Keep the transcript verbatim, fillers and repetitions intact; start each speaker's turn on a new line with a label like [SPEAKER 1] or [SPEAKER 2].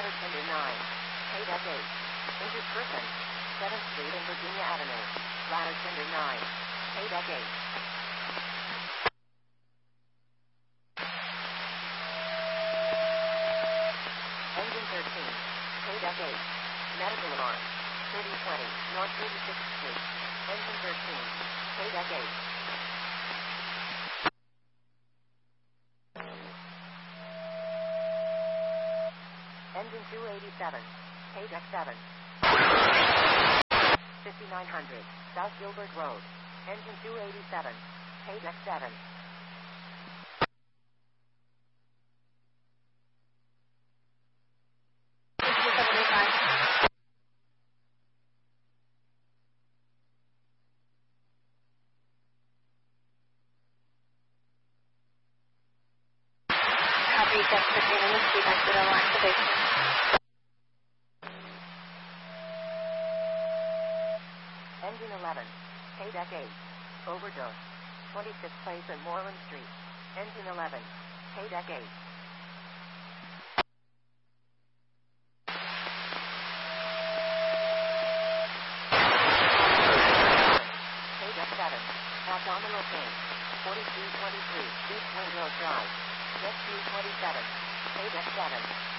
[SPEAKER 1] Ladder Tender nine. Paydeck eight. Into Griffin. seventh Street and Virginia Avenue. Ladder Tender nine. Paydeck eight. Engine thirteen. Paydeck eight. Medical alarm. thirty twenty. North thirty-sixth Street. Engine thirteen. Paydeck eight. Engine two eighty-seven. Paydeck seven. fifty-nine hundred. South Gilbert Road. Engine two eighty-seven. Paydeck seven.
[SPEAKER 2] Copy, Jeff fifteen in the speed exit on activation.
[SPEAKER 1] Engine eleven. Paydeck eight. Overdose. twenty-fifth Place and Moreland Street. Engine eleven. Paydeck eight. Paydeck seven. Abdominal pain. forty-three twenty-three. East Windrow Drive. Jet two twenty-seven. Paydeck seven.